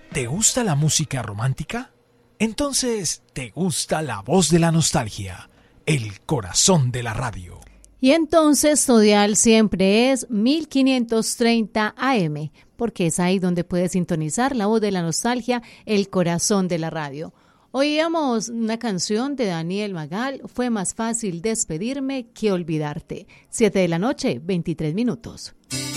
¿Te gusta la música romántica? Entonces, ¿te gusta la voz de la nostalgia? El corazón de la radio. Y entonces tu dial siempre es 1530 AM, porque es ahí donde puedes sintonizar la voz de la nostalgia, el corazón de la radio. Oíamos una canción de Daniel Magal, Fue más fácil despedirme que olvidarte. 7 de la noche, 23 minutos.